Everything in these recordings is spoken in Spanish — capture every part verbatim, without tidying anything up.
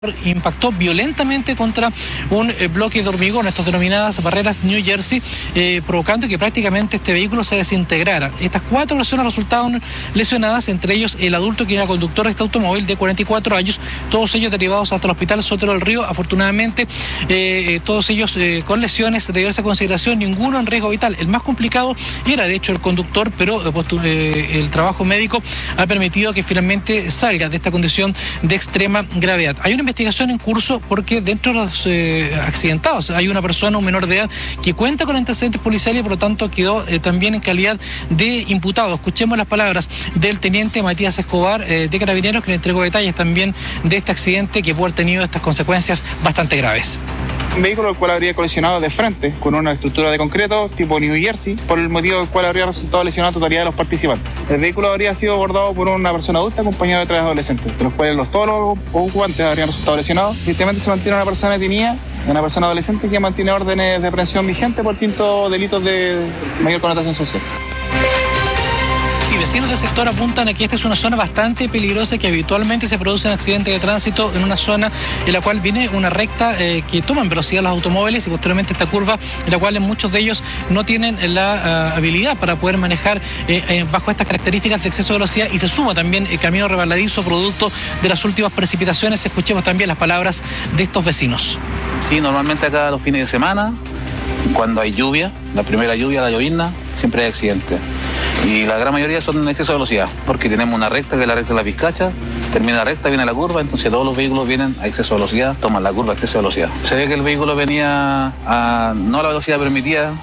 impactó violentamente contra un eh, bloque de hormigón, estas denominadas barreras New Jersey, eh, provocando que prácticamente este vehículo se desintegrara. Estas cuatro personas resultaron lesionadas, entre ellos el adulto que era conductor de este automóvil de cuarenta y cuatro años, todos ellos derivados hasta el hospital Sotero del Río. Afortunadamente, eh, todos ellos eh, con lesiones de diversa consideración, ninguno en riesgo vital. El más complicado era de hecho el conductor, pero eh, el trabajo médico ha permitido que finalmente salga de esta condición de extrema gravedad. Hay una investigación en curso porque dentro de los eh, accidentados hay una persona, un menor de edad, que cuenta con antecedentes policiales y por lo tanto quedó eh, también en calidad de imputado. Escuchemos las palabras del teniente Matías Escobar eh, de Carabineros, que le entregó detalles también de este accidente que puede haber tenido estas consecuencias bastante graves. Un vehículo el cual habría colisionado de frente con una estructura de concreto tipo New Jersey, por el motivo del cual habría resultado lesionada la totalidad de los participantes. El vehículo habría sido abordado por una persona adulta acompañada de tres adolescentes, de los cuales los todos los ocupantes habrían resultado lesionados. Efectivamente se mantiene una persona detenida, una persona adolescente que mantiene órdenes de aprehensión vigentes por distintos delitos de mayor connotación social. Sí, vecinos del sector apuntan a que esta es una zona bastante peligrosa, que habitualmente se producen accidentes de tránsito en una zona en la cual viene una recta eh, que toman velocidad los automóviles y posteriormente esta curva en la cual muchos de ellos no tienen la uh, habilidad para poder manejar eh, eh, bajo estas características de exceso de velocidad, y se suma también el camino resbaladizo producto de las últimas precipitaciones. Escuchemos también las palabras de estos vecinos. Sí, normalmente acá los fines de semana, cuando hay lluvia, la primera lluvia, la llovizna, siempre hay accidentes. Y la gran mayoría son en exceso de velocidad, porque tenemos una recta que es la recta de la Vizcacha, termina la recta, viene la curva, entonces todos los vehículos vienen a exceso de velocidad, toman la curva a exceso de velocidad. Se ve que el vehículo venía a no a la velocidad permitida.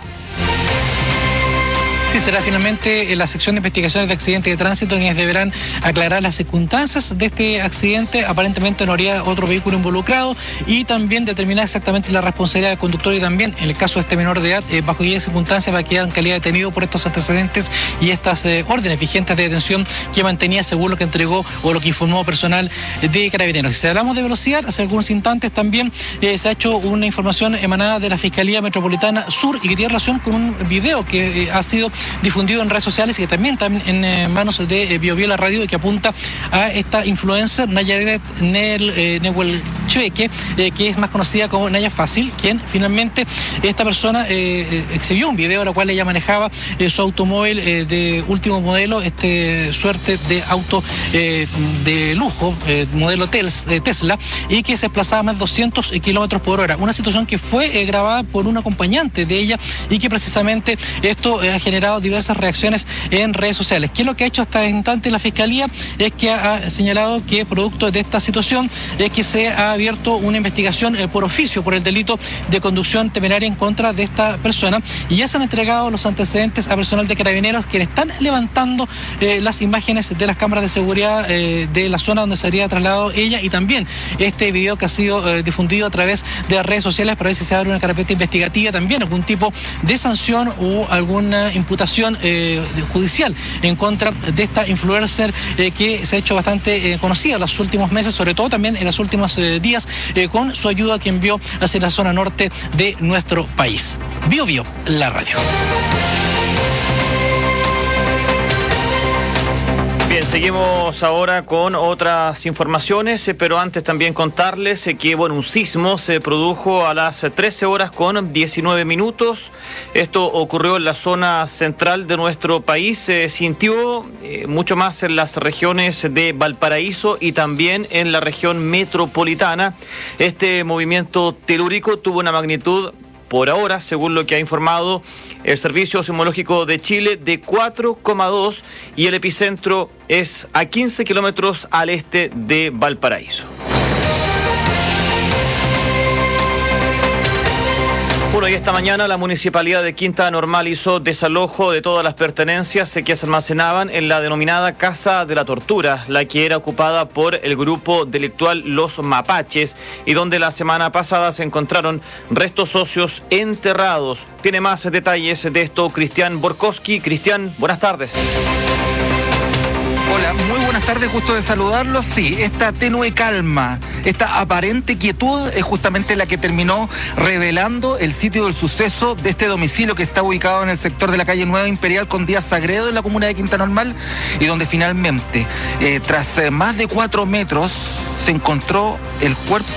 Sí, será finalmente en la sección de investigaciones de accidentes de tránsito quienes deberán aclarar las circunstancias de este accidente. Aparentemente no habría otro vehículo involucrado, y también determinar exactamente la responsabilidad del conductor, y también en el caso de este menor de edad, eh, bajo qué circunstancias va a quedar en calidad de detenido por estos antecedentes y estas eh, órdenes vigentes de detención que mantenía, según lo que entregó o lo que informó personal de Carabineros. Si hablamos de velocidad, hace algunos instantes también eh, se ha hecho una información emanada de la Fiscalía Metropolitana Sur y que tiene relación con un video que eh, ha sido difundido en redes sociales y que también está en eh, manos de eh, Bio Bio la radio, y que apunta a esta influencer Nayaret Nel, eh, Nehuelcheque, eh, que es más conocida como Naya Fácil, quien finalmente esta persona eh, exhibió un video en el cual ella manejaba eh, su automóvil eh, de último modelo, este suerte de auto eh, de lujo, eh, modelo tels, eh, Tesla, y que se desplazaba a más de doscientos kilómetros por hora. Una situación que fue eh, grabada por un acompañante de ella y que precisamente esto eh, ha generado diversas reacciones en redes sociales. ¿Qué es lo que ha hecho hasta el instante la Fiscalía? Es que ha señalado que producto de esta situación es que se ha abierto una investigación eh, por oficio por el delito de conducción temeraria en contra de esta persona, y ya se han entregado los antecedentes a personal de Carabineros, quienes están levantando eh, las imágenes de las cámaras de seguridad eh, de la zona donde se habría trasladado ella, y también este video que ha sido eh, difundido a través de las redes sociales para ver si se abre una carpeta investigativa, también algún tipo de sanción o alguna imputación Eh, judicial en contra de esta influencer eh, que se ha hecho bastante eh, conocida en los últimos meses, sobre todo también en los últimos eh, días, eh, con su ayuda que envió hacia la zona norte de nuestro país. Bio Bio, la radio. Bien, seguimos ahora con otras informaciones, eh, pero antes también contarles eh, que bueno, un sismo se produjo a las trece horas con diecinueve minutos. Esto ocurrió en la zona central de nuestro país. Se sintió eh, mucho más en las regiones de Valparaíso y también en la región metropolitana. Este movimiento telúrico tuvo una magnitud, por ahora, según lo que ha informado el Servicio Sismológico de Chile, de cuatro coma dos, y el epicentro es a quince kilómetros al este de Valparaíso. Bueno, y esta mañana la Municipalidad de Quinta Normal hizo desalojo de todas las pertenencias que se almacenaban en la denominada Casa de la Tortura, la que era ocupada por el grupo delictual Los Mapaches, y donde la semana pasada se encontraron restos óseos enterrados. Tiene más detalles de esto Cristian Borkowski. Cristian, buenas tardes. Hola, muy buenas tardes, gusto de saludarlos. Sí, esta tenue calma, esta aparente quietud es justamente la que terminó revelando el sitio del suceso de este domicilio que está ubicado en el sector de la calle Nueva Imperial con Díaz Sagredo en la comuna de Quinta Normal, y donde finalmente, eh, tras eh, más de cuatro metros se encontró el cuerpo